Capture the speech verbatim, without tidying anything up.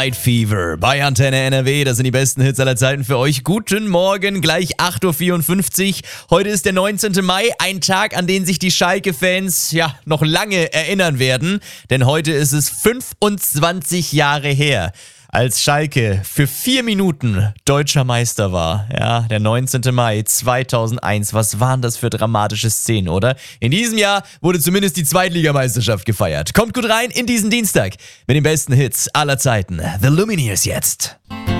Night Fever bei Antenne N R W, das sind die besten Hits aller Zeiten für euch. Guten Morgen, gleich acht Uhr vierundfünfzig. Heute ist der neunzehnte Mai, ein Tag, an den sich die Schalke-Fans ja noch lange erinnern werden. Denn heute ist es fünfundzwanzig Jahre her, als Schalke für vier Minuten deutscher Meister war. Ja, der neunzehnte Mai zweitausendeins. Was waren das für dramatische Szenen, oder? In diesem Jahr wurde zumindest die Zweitligameisterschaft gefeiert. Kommt gut rein in diesen Dienstag mit den besten Hits aller Zeiten. The Lumineers jetzt.